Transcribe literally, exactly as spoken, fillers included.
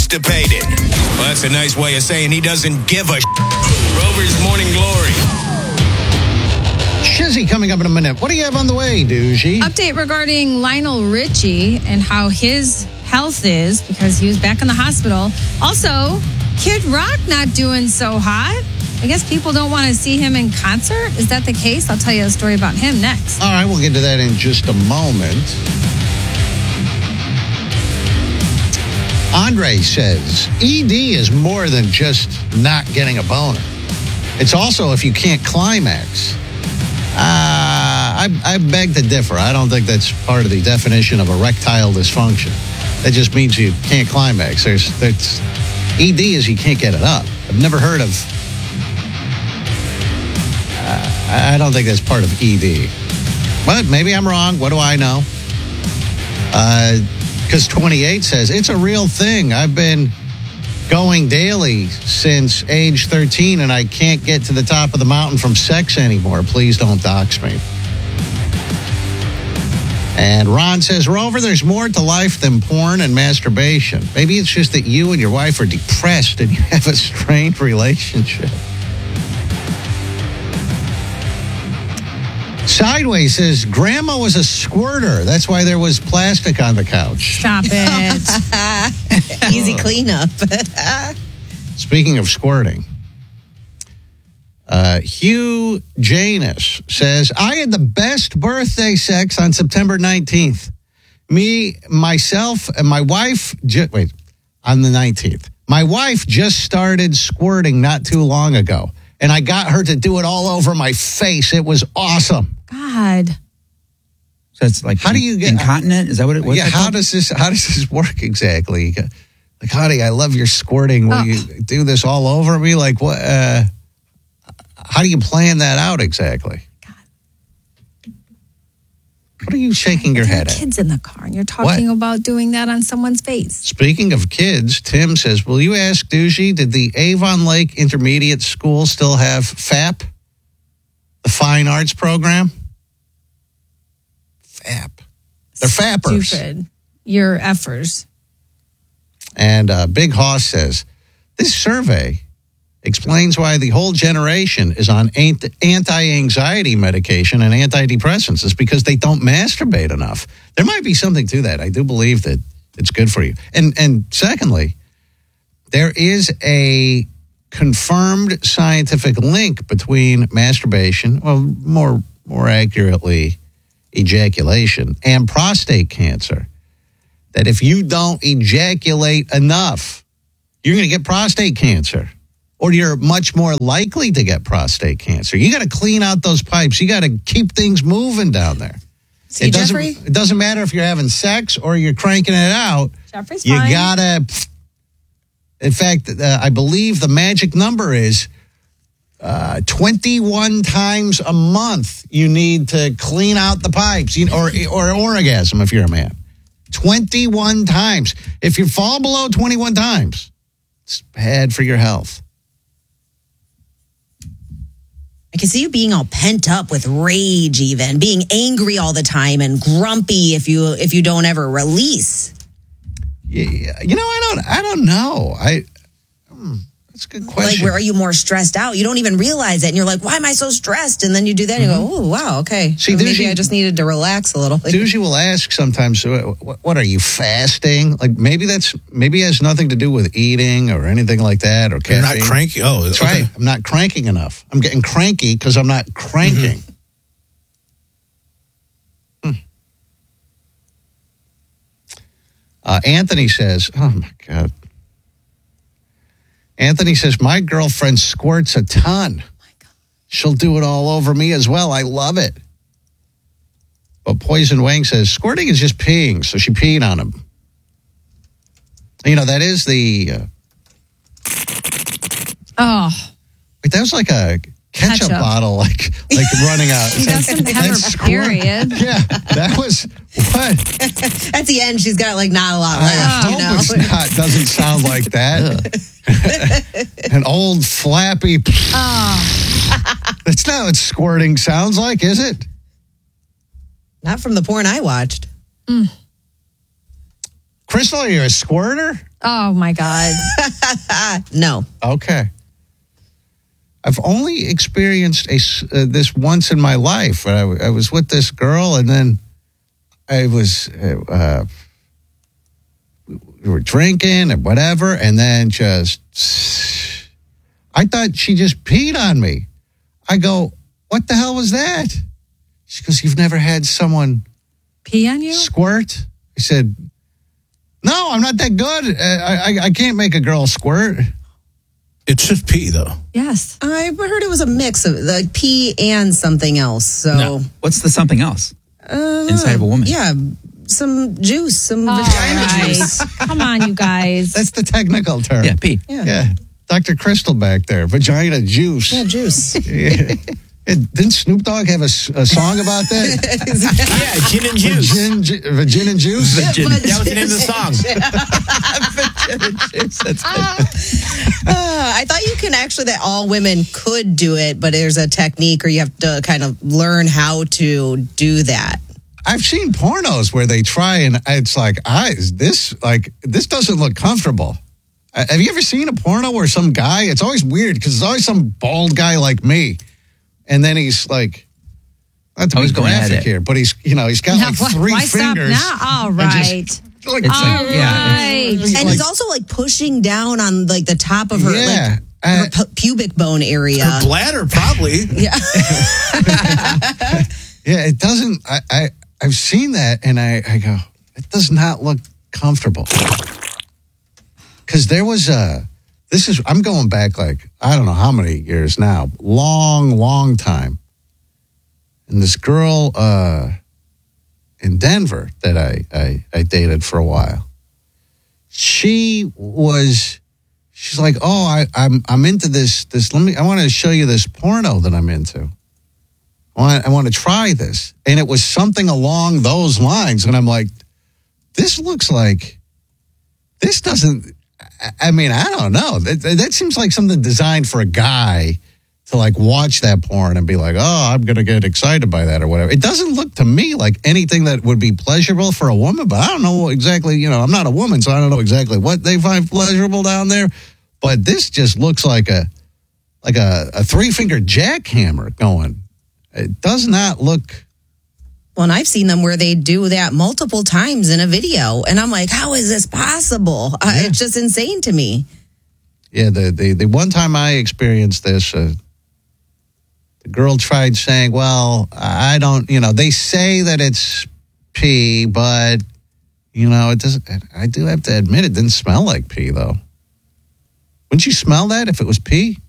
constipated. Well, that's a nice way of saying he doesn't give a Rover's Morning Glory. Shizzy coming up in a minute. What do you have on the way, Doogie? Update regarding Lionel Richie and how his health is because he was back in the hospital. Also, Kid Rock not doing so hot. I guess people don't want to see him in concert. Is that the case? I'll tell you a story about him next. All right, we'll get to that in just a moment. Andre says, E D is more than just not getting a boner. It's also if you can't climax. Uh, I, I beg to differ. I don't think that's part of the definition of erectile dysfunction. That just means you can't climax. There's, there's E D is you can't get it up. I've never heard of... Uh, I don't think that's part of E D. But maybe I'm wrong. What do I know? Because uh, twenty-eight says, it's a real thing. I've been going daily since age thirteen, and I can't get to the top of the mountain from sex anymore. Please don't dox me. And Ron says, Rover, there's more to life than porn and masturbation. Maybe it's just that you and your wife are depressed and you have a strained relationship. Sideways says, Grandma was a squirter. That's why there was plastic on the couch. Stop it. Easy cleanup. Speaking of squirting, uh, Hugh Janus says, I had the best birthday sex on September nineteenth. Me, myself, and my wife, ju- wait, on the nineteenth. My wife just started squirting not too long ago, and I got her to do it all over my face. It was awesome. God. So it's like, how do you get incontinent? Is that what it was? Yeah. How does this? How does this work exactly? Like, honey, I love your squirting. Will oh. you do this all over me? Like, what? Uh, how do you plan that out exactly? God. What are you shaking your head at? Kids in the car, and you're talking what? about doing that on someone's face. Speaking of kids, Tim says, "Will you ask Doogie? Did the Avon Lake Intermediate School still have F A P, the Fine Arts Program?" F A P. They're fappers. Stupid. You're effers. And uh, Big Hoss says, this survey explains why the whole generation is on anti-anxiety medication and antidepressants. It's because they don't masturbate enough. There might be something to that. I do believe that it's good for you. And and secondly, there is a confirmed scientific link between masturbation, well, more more accurately, ejaculation, and prostate cancer. That if you don't ejaculate enough, you're going to get prostate cancer, or you're much more likely to get prostate cancer. You got to clean out those pipes. You got to keep things moving down there. See, it doesn't. Jeffrey? It doesn't matter if you're having sex or you're cranking it out. Jeffrey's you fine. gotta. In fact, uh, I believe the magic number is uh, twenty-one times a month. You need to clean out the pipes, you know, or or orgasm if you're a man. twenty-one times. If you fall below twenty-one times, it's bad for your health. I can see you being all pent up with rage, even being angry all the time and grumpy if you if you don't ever release. Yeah, you know, I don't, I don't know. I, hmm, that's a good question. Like, where are you more stressed out? You don't even realize it, and you're like, "Why am I so stressed?" And then you do that, and mm-hmm. you go, "Oh, wow, okay." See, well, maybe Doogie, I just needed to relax a little. Doogie will ask sometimes, "What, what are you fasting?" Like maybe that's maybe it has nothing to do with eating or anything like that, or caffeine. You're not cranky. Oh, that's okay. right. I'm not cranking enough. I'm getting cranky because I'm not cranking. Mm-hmm. Uh, Anthony says, oh, my God. Anthony says, my girlfriend squirts a ton. Oh my God. She'll do it all over me as well. I love it. But Poison Wang says, squirting is just peeing, so she peed on him. You know, that is the... Uh, oh. Wait, that was like a ketchup, ketchup. bottle, like like running out. She doesn't have her period. Yeah, that was what? At the end, she's got like not a lot left. I you hope know? it's not. Doesn't sound like that. An old flappy. Oh. That's not what squirting sounds like, is it? Not from the porn I watched. Mm. Crystal, are you a squirter? Oh my God. No. Okay. I've only experienced a, s- uh, this once in my life. I, w- I was with this girl, and then I was, uh, uh, we were drinking and whatever, and then just, I thought she just peed on me. I go, what the hell was that? She goes, you've never had someone Pee on you? squirt? I said, no, I'm not that good. Uh, I, I, I can't make a girl squirt. It's just pee, though. Yes. I heard it was a mix of like pee and something else. So, No. What's the something else uh, inside of a woman? yeah, some juice, some All vagina right. juice. Come on, you guys. That's the technical term. Yeah, pee. Yeah, Yeah. Doctor Crystal back there, vagina juice. yeah juice. Yeah. And didn't Snoop Dogg have a, s- a song about that? Yeah, gin and juice. Vagin, ju- vagin and juice? Vagin. That was the name of the song. That's Uh, I thought you can actually that all women could do it, but there's a technique, or you have to kind of learn how to do that. I've seen pornos where they try and it's like, I, is this like, this doesn't look comfortable. Uh, Have you ever seen a porno where some guy, it's always weird because it's always some bald guy like me. And then he's like, not to I be was going at graphic it. here, but he's, you know, he's got Now, like why- three why stop fingers. now? All and right. just, like, It's All like- yeah, right. And like- he's also like pushing down on like the top of her, Yeah. like, her pu- pubic bone area. Her bladder, probably. Yeah. Yeah, it doesn't. I, I I've seen that, and I I go, it does not look comfortable. Because there was a, this is I'm going back like I don't know how many years now, long long time. And this girl uh, in Denver that I, I I dated for a while, she was. She's like, oh, I, I'm I'm into this this. Let me. I want to show you this porno that I'm into. I want, I want to try this. And it was something along those lines. And I'm like, this looks like, this doesn't, I- I mean, I don't know. That, that seems like something designed for a guy to like watch that porn and be like, oh, I'm going to get excited by that or whatever. It doesn't look to me like anything that would be pleasurable for a woman, but I don't know exactly, you know, I'm not a woman, so I don't know exactly what they find pleasurable down there. But this just looks like a, like a, a three finger jackhammer going. It does not look. Well, and I've seen them where they do that multiple times in a video. And I'm like, how is this possible? Uh, Yeah. It's just insane to me. Yeah, the, the, the one time I experienced this, uh, the girl tried saying, well, I don't, you know, they say that it's pee, but, you know, it doesn't, I do have to admit it didn't smell like pee, though. Wouldn't you smell that if it was pee?